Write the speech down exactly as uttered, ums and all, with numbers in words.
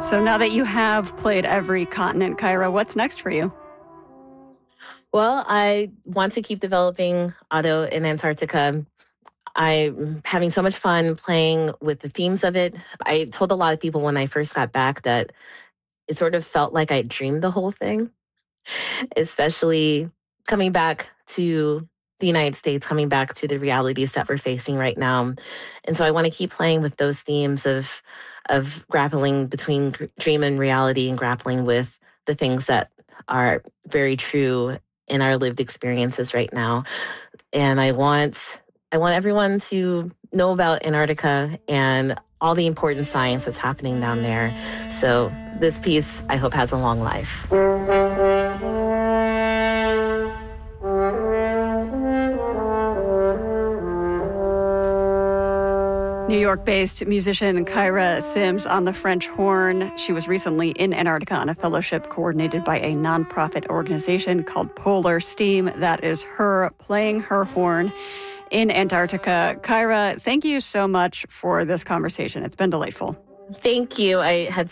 So now that you have played every continent, Kyra, what's next for you? Well, I want to keep developing Otto in Antarctica. I'm having so much fun playing with the themes of it. I told a lot of people when I first got back that it sort of felt like I dreamed the whole thing, especially coming back to the United States, coming back to the realities that we're facing right now. And so I want to keep playing with those themes of of grappling between dream and reality and grappling with the things that are very true in our lived experiences right now. And I want I want everyone to know about Antarctica and all the important science that's happening down there. So this piece, I hope, has a long life. New York-based musician Kyra Sims on the French horn. She was recently in Antarctica on a fellowship coordinated by a nonprofit organization called Polar Steam. That is her playing her horn in Antarctica. Kyra, thank you so much for this conversation. It's been delightful. Thank you. I had